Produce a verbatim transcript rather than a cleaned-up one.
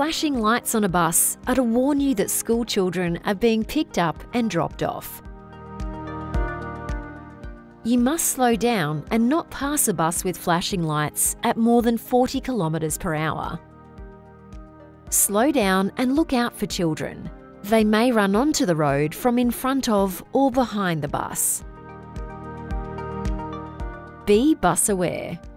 Flashing lights on a bus are to warn you that school children are being picked up and dropped off. You must slow down and not pass a bus with flashing lights at more than forty kilometres per hour. Slow down and look out for children. They may run onto the road from in front of or behind the bus. Be bus aware.